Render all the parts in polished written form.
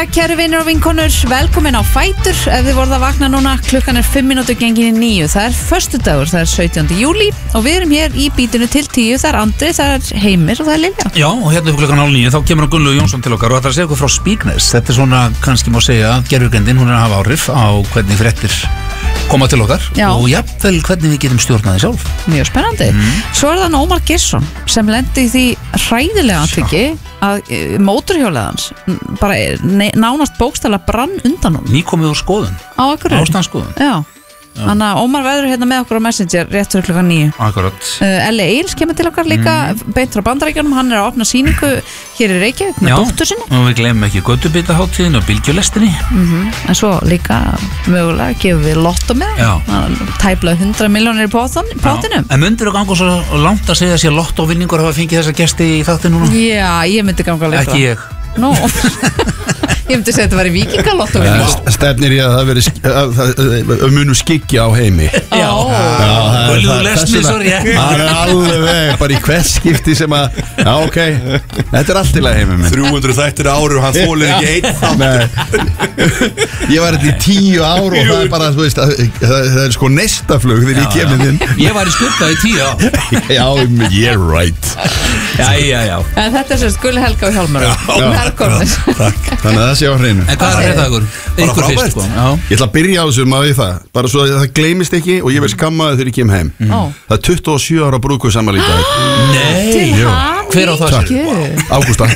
kæru vinir og vinkonur, velkomin á Fætur. Ef þið voruð að vakna núna, klukkan 5 mínútur gengin í 9. Það föstudagur, það 17. júlí og við erum hér í bítinu til 10. Það Andri, það Heimir og það Lilja. Já, og hérna upp klukkan 9 þá kemur Gunnlaugur Jónsson til okkar og það segja okkur frá Speakness. Þetta svona, kannski má segja, gervigreindin, hún að hafa áhrif á hvernig fréttir koma til okkar. Já. Og jafnvel hvernig við getum stjórnaði sjálf. Mjög spennandi. Svo það Ómar Geirsson sem lendi í því hræðilega atviki að mótorhjólaðans bara nánast bókstaflega brann undan hún. Nýkomið úr skoðun. Á Akureyri. Ástandsskoðun. Já. Þannig að Ómar verður hérna með okkur á Messenger rétt fyrir klukkan 9. Akkurat. Elli Eils kemur til okkar líka beint frá Bandaríkjunum, hann að opna sýningu hér í Reykjavík með dóttur sinni. Og við glemum ekki göttubitaháttíðin og bylgjulestinni. En svo líka mögulega gefum við lotto með. Tæplega 100 milljónir í pottinum. En myndir þú ganga svo langt að segja að lottovinningur hafa fengið þessa gesti í þáttinn núna? Já, ég myndi ganga lengra. Ekki ég. Nú, ég myndi segja að þetta var í vikingalotto. Stefnir ég að það veri munum skyggja á Heimi. Já, þú lest mig svo rétt. Það alveg, bara í hvert skipti sem að, já ok, þetta allt til að Heimi minn. 300 þættir ári og hann þólir ekki einn þátt. Ég var þetta í 10 ár og það bara, þú veist, það sko neistaflug þegar ég kemur þinn. Ég var í skugga í 10 ár. Já, yeah right. Já. En þetta sérst Gulli Helga og Hjálmar. Takk, þannig að það sé á hreinu. En hvað þetta ykkur? Ykkur fyrst sko. Ég ætla að byrja á þessu, maður við það. Bara svo að það gleymist ekki og ég verð skammaði þegar ég kem heim. Það 27 ára brúðkaupsafmæli í dag. Nei, hver á það sér? Ágústa.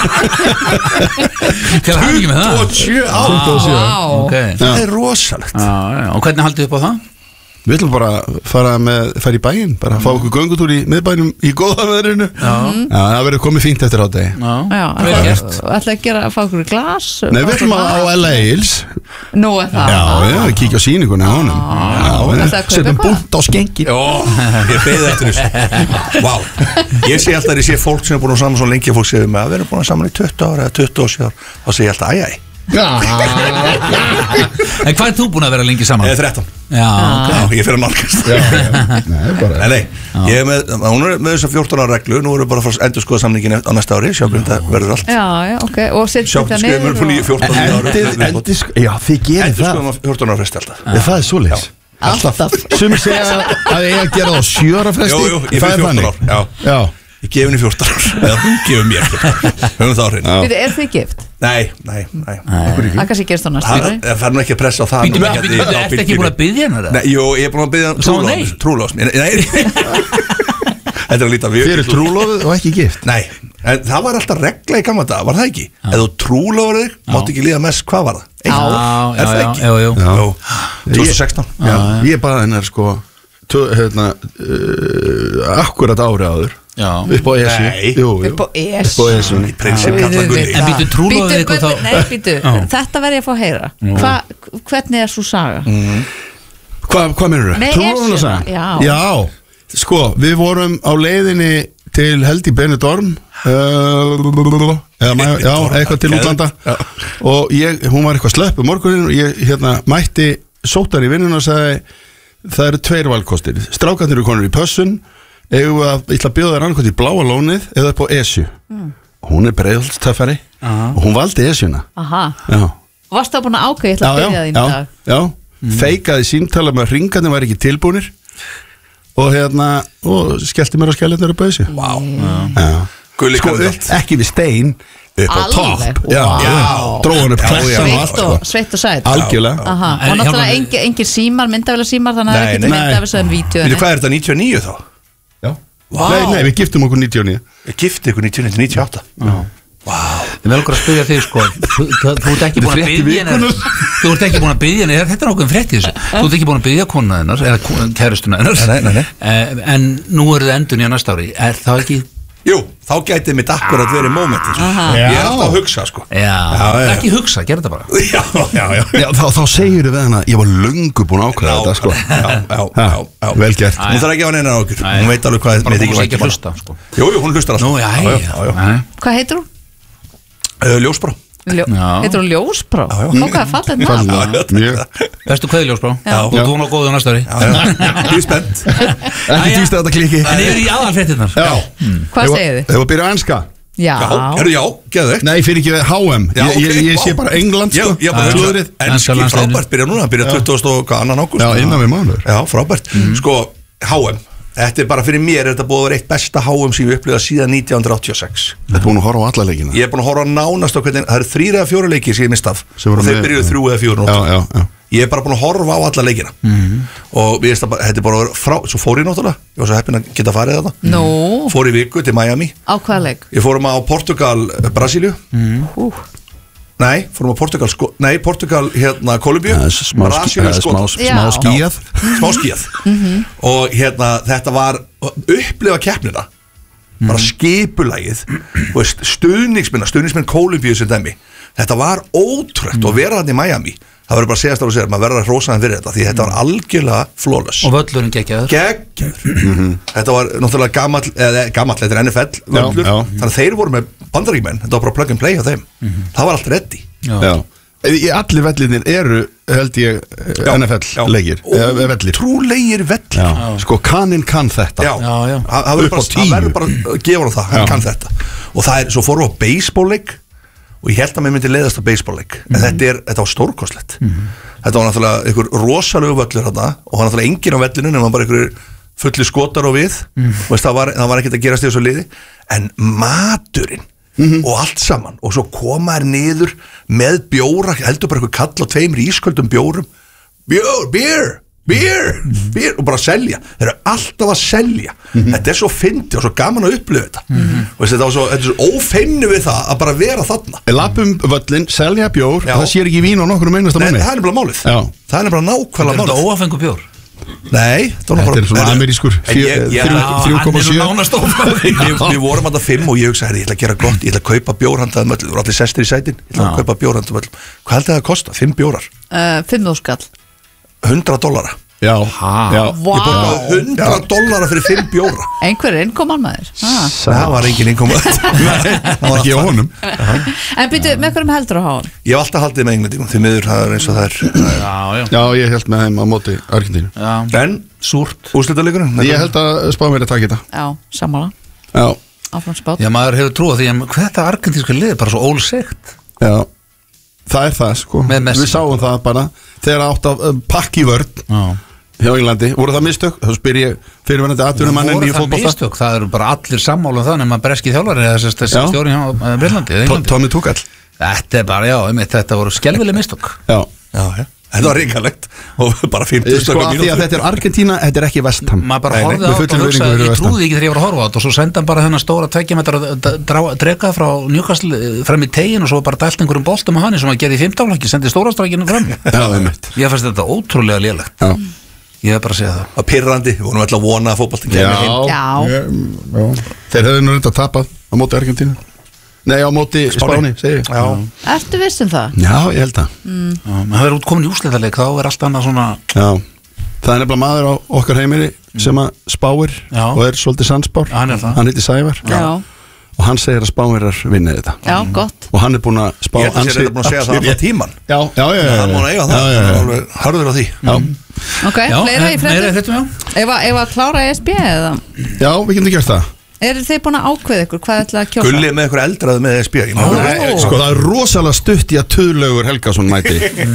Til hamingju með það. 27 ára. Það rosalegt. Og hvernig haldið upp á það? Við ætlum bara að fara í bæinn, bara að fá okkur göngutúr í miðbænum í góða veðrinu. Það verður komið fínt eftir hádegi. Já, ætlaði að fá okkur glas? Nei, við ætlum á Elli Eils. Nú það? Já, kíkja á sýninguna á honum. Setjum búnt á skengin. Ég beði eftir þessu. Vá, ég sé alltaf að ég sé fólk sem er búin að saman svo lengi, fólk segir mig að við erum búin að saman í 20 ára eða 27 ára, þá segir ég alltaf æjæ. En hvað þú búin að vera lengi saman? 13. Já, ég fyrir að nálgast. Nei, ég er hún er með þessar 14 ára reglu. Nú erum við bara að fara að endur skoða samningin á næsta ári. Sjá hvernig það verður allt. Já, ok. Og setjum þetta niður. Já, þið gerir það. Endur skoðum á 14 ára fresti alltaf. Það er svoleiðis. Alltaf. Sumir segja að ég að gera það á 7 ára fresti. Jú, ég fyrir 14 ár. Já. Ég gefi henni 14 ár. Eða hún gefur mér 14 ár. Höfum það á hreinu. Er þið gift? Nei. Það kannski gerst á næstu ári. Það fær nú ekki að pressa á það. Ertu ekki búin að biðja hennar? Nei, jú, ég er búin að biðja trúlofs. Nei. Þetta er lítið. Þið eru trúlofið og ekki gift? Nei, en það var alltaf regla í gamla daga, var það ekki? Ef þú trúlofur þig, máttu ekki líða mest, hvað var það? Er það ekki? Jú. 2016. Ég baði hennar sko akkurat ári áður. Upp á ESU. Upp á ESU. En býtu trúlofið ykkur þá? Nei, býtu, þetta verð ég að fá að heyra. Hvernig er svo saga? Hvað meinur þau? Trúlofið saga? Já, sko, við vorum á leiðinni til Heldi Benidorm eitthvað til útlanda og hún var eitthvað slöpp morgunin og ég mætti sóttar í vinnuna og sagði það eru 2 valkostir. Strákarnir eru konur í pössun, ég ætla að bjóða þær annað í Bláa lónið eða upp á ESU. Hún er Breiðholtstöffari og hún valdi ESU-na. Varstu það búin að ákveða ég ætla að byrja þín í dag? Já, feikaði símtala með að ringarnir var ekki tilbúnir og skellti mér á skellirnar upp á ESU. Gulli sko, ekki við stein upp á topp. Dróðan upp klessan og allt. Sveitt og sætt. Algjörlega. Og náttúrulega engin símar, myndavélar símar, þannig að það er ekki myndavélar sem vídeo. Hvað er þetta, 99 þá? Já. Nei, við giftum okkur 99. Við giftum okkur 99 til 98. Ég vil okkur að spyrja þig sko. Þú ert ekki búin að biðja henni. Þetta er ákveðin frétt í þessu. Þú ert ekki búin að biðja kona hennar eða kærustuna hennar. En nú eru þið endun í næsta ári. Er það ekki? Jú, þá gæti mitt akkurat verið mómentið. Ég er alltaf að hugsa sko. Ekki hugsa, gera þetta bara. Þá segir við hana, ég var löngu búin að ákveða þetta sko. Vel gert. Hún þarf ekki að hafa neina ákveð. Hún veit alveg hvað mér þykir ekki að hlusta sko. Jú, hún hlustar alltaf. Hvað heitir hún? Ljósbrá. Heitir hún Ljósbrá? Hvað er fallið nafn? Bestu kveði Ljósbrá. Og þú hún á góðu næsta ári. Ég er spennt. Ekki týst að þetta kliki. En yfir í aðalfréttirnar. Hvað segir þið? Hefur að byrja að enska. Já, geðveikt. Nei, fyrir ekki HM. Ég sé bara England, sko. Enski frábært byrja núna, byrja 22. ágúst. Já, innan við mánuður. Já, frábært. Sko, HM, þetta bara fyrir mér, þetta búið að vera eitt besta HM sem ég upplifað síðan 1986. Þetta búin að horfa á alla leikina. Ég búin að horfa nánast á hvernig, það eru 3 eða 4 leikir sem ég mist af, og þeir byrjuðu 3 eða 4 nóttur. Já. Ég bara búin að horfa á alla leikina og við veist að þetta bara var frá, svo fór ég náttúrulega, ég var svo heppinn að geta farið þetta. Fór í viku til Miami. Á hvaða leik? Ég fórum á Portugal, Brasilíu. Nei, fórum á Portugal, Portugal hérna Kólumbíu. Smá skíjað. Smá skíjað. Og hérna þetta var upplifa keppnina, bara skipulagið, stuðningsmenn Kólumbíu sem dæmi. Þetta var ótrúlegt og vera þarna í Miami. Það verður bara að segja stáð og maður verður að hrósa þeim fyrir þetta, því þetta var algjörlega flawless. Og völlurinn geggjaður. Þetta var náttúrulega gamall, þetta er NFL völlur, þannig að þeir voru með bandaríkmenn, þetta var bara plug and play á þeim. Það var allt ready. Allir vellinir eru, held ég, NFL-leikir. Ótrúlegir vellir. Sko, kaninn kann þetta. Það verður bara að gefa hann það, hann kann þetta. Og það er, svo fórum við á baseball-leik, og ég held að mér myndi leiðast á baseball-leik, en þetta var stórkostlegt. Þetta var náttúrulega einhver rosalegu völlur þarna, og það var náttúrulega enginn á vellinu nema bara einhverjir fulli skotar og við, það var ekkert að gerast í þessu liði, en maturinn og allt saman, og svo koma þær niður með bjóra, heldur bara einhver kall á 2 ísköldum bjórum, beer og bara selja, þeir eru alltaf að selja. Þetta er svo fyndið og svo gaman að upplifa þetta. Þetta er svo ófeimni við það að bara vera þarna. Lappum völlin, selja bjór, það sér ekki vín á nokkrum einasta manni. Það er bara málið. Það er bara nákvæmlega málið. Er þetta óafengu bjór? Nei, þetta er svona amerískur 3,7. Við vorum alltaf 5 og ég hugsaði, ég ætla að gera gott, ég ætla að kaupa bjórhandaðum öll, við vorum allir sestir í sætin, ég ætla að kaupa bjórhandaðum öll. Hvað heldur það að kosta? 5 bjórar? 5.000 skall. $100. Já. Ég borgaði $100 fyrir 5 bjóra. Einhver innkoman maður. Það var engin innkoman. Það var ekki á honum. En byrju, með hverjum heldur á hann? Ég hef alltaf haldið með Englendingum, því miður það er eins og það er. Já, ég held með þeim á móti Argentínu. En, súrt úrslitaleikurinn? Ég held að Spánverja taki þetta. Já, sammála. Já. Áfram spátt. Já, maður hefur trúið því að þetta argentínska lið er bara svo ólsegt. Já. Það er það, sko. Við sáum það bara þegar átt að pakki vörn hjá Englandi. Voru það mistök? Þá spyr ég fyrirverandi atvinnumannin í fótbolta. Voru það mistök? Það eru bara allir sammála það nema breski þjálfari eða þessi stjórn hjá Bretlandi. Tommy Tuchel. Þetta er bara, þetta voru skelvileg mistök. Já. Þetta var ríkalegt og bara 50 sko að því að þetta er Argentína, þetta er ekki West Ham. Maður bara horfði á þetta og hugsaði, ég trúði ekki þegar ég var að horfa á þetta og svo senda hann bara þennan stóra 2 metra drega frá Newcastle fram í tegin og svo bara dælt einhverjum boltum á hann sem að gerði í 15 flokki, sendi stóra strækinu fram. Ég fannst þetta ótrúlega lélegt. Ég hef bara að segja það. Það pirrandi, við vorum alltaf að vona að fótboltinn kemur inn. Þeir hefðu nú reynda að tapað á móti Argentínu. Nei, á móti Spáni, segi ég. Ertu viss um það? Já, ég held það. Það er útkomin í úrslitaleik, þá er allt annað svona. Já, það er nefnilega maður á okkar heimili sem að spáir og er svolítið sannspár. Hann er það. Hann heitir Sævar. Já. Og hann segir að Spánverjar vinni þetta. Já, gott. Og hann er búin að spá. Ég held að það er búin að segja það allan tíman. Já. Það má eiga það. Alveg harður á því. Ok, fleira í fréttum. Ef að klára ESB eða? Já, við getum gert það. Eru þið búin að ákveða ykkur hvað ætla að kjósa? Gullið með ykkur eldraðu með ESB. Sko það er rosalega stutt í að Tuðlaugur Helgason mæti.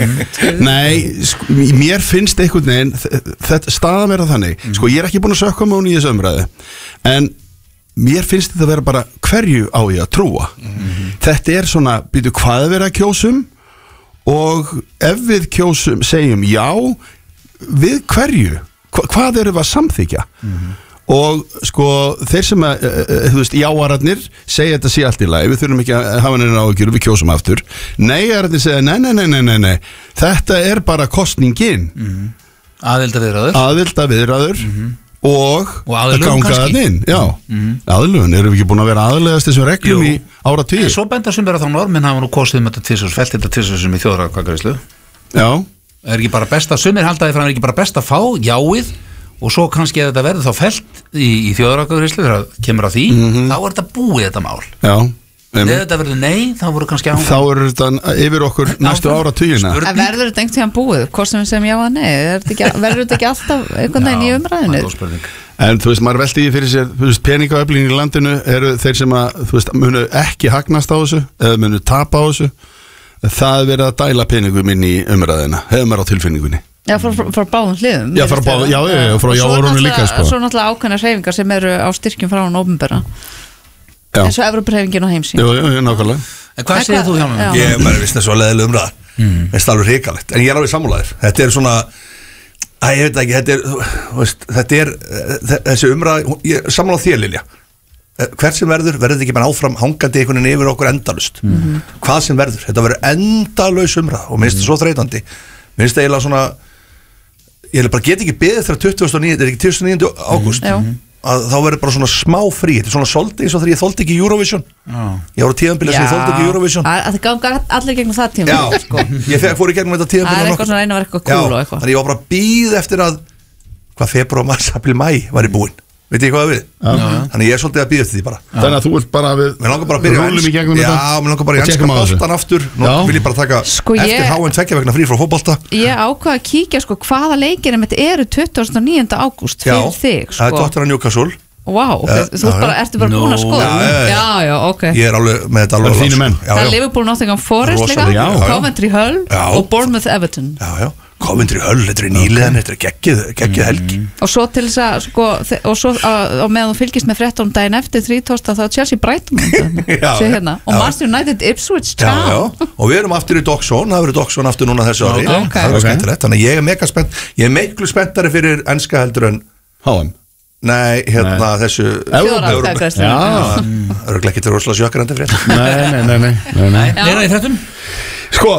Nei, sko, mér finnst einhvern veginn þetta staða mér að þannig. Sko ég er ekki búin að sökka mig hún í þessu umræðu. En mér finnst þetta að vera bara hverju á ég að trúa. Þetta er svona, býtu hvað er verið að kjósum og ef við kjósum, segjum já, við hverju? Hvað eru við að samþykja? Og sko þeir sem að þú veist, jáararnir segja þetta sé allt í lagi, við þurfum ekki að hafa neina áhyggjur, við kjósum aftur. Nei-ararnir segja nei, þetta er bara kosningin. Aðildaviðræður og að ganga það inn. Já, aðlögun, erum við ekki búin að vera aðlegast þessum reglum í áratugir? Svo benda sem vera þá normin hafa nú kostið með þetta felt þetta tvisvarsum í þjóðaratkvæðagreiðslu. Já. Er ekki bara best að sumir haldaði fram, er ekki bara best að fá jáið og svo kannski að þetta verður þá felt í þjóðaratkvæðagreiðslu þegar það kemur að því, þá er þetta búið þetta mál. Já. Ef þetta verður nei, þá voru kannski áhuga. Þá er þetta yfir okkur næstu áratugina. En verður þetta einhvern tíðan búið? Hvort sem við segjum já að nei? Verður þetta ekki alltaf einhvern veginn í umræðinu? En þú veist, maður velti í fyrir sér, þú veist, peningaöflingin í landinu eru þeir sem að, þú veist, munu ekki hagnast á þessu eða munu tapa á þessu. Það er verið að dæla peningum inn í umræðina, hefur maður á tilfinningunni. Já, frá báðum hliðum. Já, frá jávorunni líka, sko. Svo náttúrulega ákveðnar hreyfingar sem eru á styrkjum frá hann opinbera. Eins og Evrópuhreyfingin og heimsín. Jú, nákvæmlega. En hvað segir þú hjá mér? Ég er bara vissna svo leðileg umræða. Það er alveg hrikalegt. En ég er alveg sammálaður. Þetta er svona, ég veit ekki, þetta er þessi umræða, ég er sammála þér, Lilja. Hvert sem verður ekki bara áfram hangandi einhvern veginn yfir okkur endalaust. Hvað sem verður, þetta verður endalaus umræða og minnst það svo þreytandi. Minnst það eiginlega svona, ég bara get ekki beðið þegar 29. er ekki 29. ágúst að þá verður bara svona smá frí. Þetta er svona svolítið eins og þegar ég þoldi ekki Eurovision. Ég var á tíðanbíla sem ég þoldi ekki Eurovision. Það ganga allir gegnum það tíðanbíla, sko. Ég fór í gegnum þetta tíðanbíla. Það er eitthvað svona einu að vera eitthvað cool og eitthvað. Þannig ég var bara að bíða eftir að febrúar, mars, apríl, maí var í búinn. Veit ég hvað það við? Þannig ég er svolítið að býða eftir því bara. Þannig að þú ert bara við rúlum í gegnum þetta. Já, mér langar bara í enska boltan aftur. Nú vil ég bara taka eftir HM 2 vegna frí frá fótbolta. Ég ákvað að kíkja sko hvaða leikir eru 29. ágúst fyrir þig sko. Það er Tottenham Newcastle. Vá, þú ertu bara búin að skoða. Já, ok. Ég er alveg með þetta alveg. Það er Liverpool Nottingham Forest líka, Coventry Hull og Bournemouth Everton. Já. Coventry Hull, þetta er nýliðan, þetta er geggjuð helgi. Og svo til þess að sko, og svo á meðan þú fylgist með 13 daginn eftir 30. þá Chelsea Brighton hérna. Og Manchester United Ipswich Town. Já, og við erum aftur í Dockzone, það verður Dockzone aftur núna þessu ári. Það er skemmtilegt, þannig að ég er mega spennt. Ég er miklu spenntari fyrir enska heldur en HM. Nei, hérna þessu Þjóðaratkvæðagreiðslu. Örugglega ekki til rosalega sjokkandi fyrir. Nei. Meira í fréttum? Sko,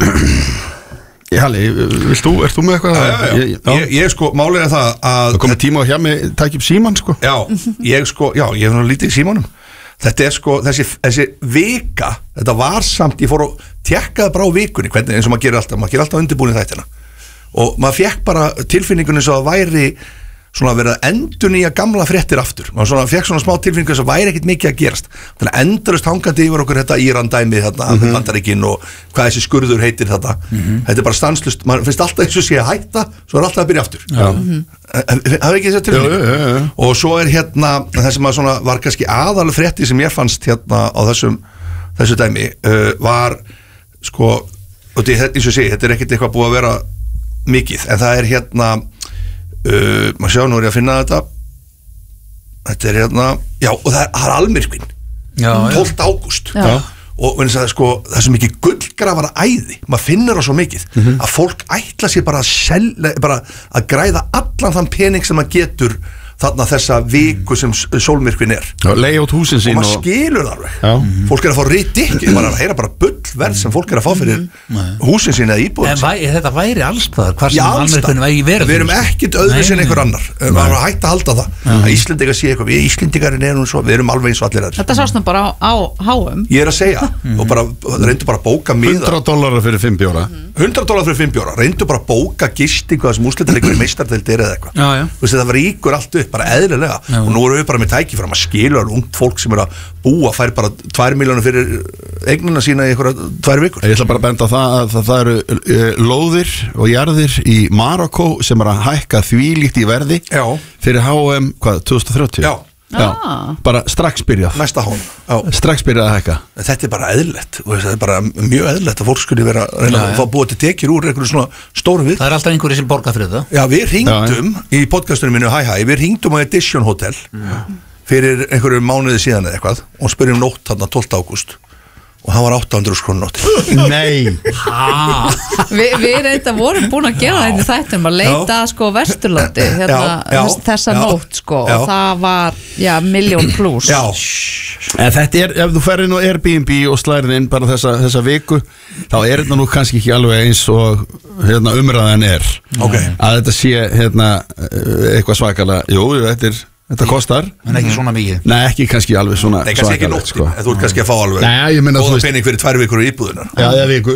Halli, ert þú með eitthvað? Ég sko, málið er það að það komið tíma á hjá mig tækja upp síman sko. Ég hef nú lítið í símanum. Þetta er sko, þessi vika, þetta var samt, ég fór og tekkaði bara á vikunni, hvernig eins og maður gerir alltaf undirbúin í þættina og maður fekk bara tilfinningunni svo að væri svona verið að endurnýja gamla fréttir aftur. Maður fekk svona smá tilfinningu þess að væri ekkit mikið að gerast. Þannig að endalaust hangandi yfir okkur þetta Íran-dæmi þarna, Bandaríkin og hvað þessi skurður heitir þetta. Þetta er bara stanslust, maður finnst alltaf eins og sé að hætta, svo er alltaf að byrja aftur. Hafið ekki þessa tilfinningu? Og svo er hérna, það sem að svona var kannski aðalega frétti sem ég fannst hérna á þessu dæmi, var sko, og þetta eins og sé, þetta er ekkit eitthvað búið að vera mikið, en það er hérna maður sjá, nú er ég að finna þetta er hérna og það er almyrkvinn 12. ágúst og það er sko, það er svo mikið gullgrafara æði, maður finnur það svo mikið að fólk ætla sér bara að græða allan þann pening sem maður getur þarna þessa viku sem sólmyrkvinn er leigja út húsin sín og maður skilur það alveg fólk er að fá ridikki, maður er að heyra bara bullverð sem fólk er að fá fyrir húsin sín eða íbúðin sín. En þetta væri allstaðar hvar sem almyrkvinn væri verið. Við erum ekkit öðru sem einhver annar, maður er að hætta að halda það að Íslendingar sé eitthvað, við Íslendingarinn erum svo, við erum alveg eins og allir aðrir. Þetta sást nú bara á HM. Ég er að segja og bara reyndu bara að bóka miða $100 fyrir 5 bjóra $100 fyrir 5 bjóra, reyndu bara að bóka gistingu að sem úrslitaleikur í meistardeildir eða eitthvað. Það var ríkur allt upp, bara eðlilega og nú erum við bara með tækifæri að skilja ungt fólk sem er að búa fær bara 2 milljónir fyrir eignina sína í einhverja 2 vikur. Ég ætla bara að benda á það að það eru lóðir og jarðir í Marokko sem er að hækka þvílíkt í verði fyrir HM 2030 bara strax byrjað næsta HM strax byrjað að hækka. Þetta er bara eðlilegt og þetta er bara mjög eðlilegt að fólk skulle vera að reyna að fá búið til tekjur úr einhverju svona stórum við. Það er alltaf einhverju sem borgar fyrir það. Já, við hringdum í podcastunum mínu við hringdum á Edition Hotel fyrir einhverju mánuði síðan eða eitthvað og spurjum nótt þarna 12. ágúst og það var 800 krónur nótt. Nei Við reynda vorum búin að gera þetta þættum að leita sko Vesturlandi þessa nótt sko og það var 1,000,000+ Þetta er, ef þú ferð inn á Airbnb og slærir inn bara þessa viku þá er þetta nú kannski ekki alveg eins og umræðan er að þetta sé eitthvað svakalega, jú, þetta kostar en ekki svona mikið. Nei, ekki kannski alveg svona Nei, kannski ekki nótt, þú ert kannski að fá alveg góða pening fyrir 2 vikur í íbúðunar Já, viku